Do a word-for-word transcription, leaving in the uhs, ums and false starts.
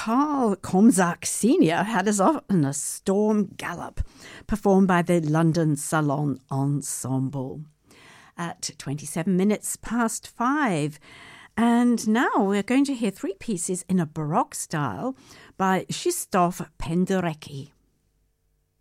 Carl Komzak Senior had us off on a Storm Gallop, performed by the London Salon Ensemble at twenty-seven minutes past five. And now we're going to hear three pieces in a Baroque style by Krzysztof Penderecki.